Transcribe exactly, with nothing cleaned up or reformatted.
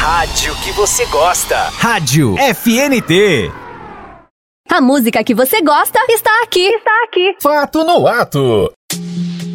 rádio que você gosta. Rádio F N T. A música que você gosta está aqui. Está aqui. Fato no Ato.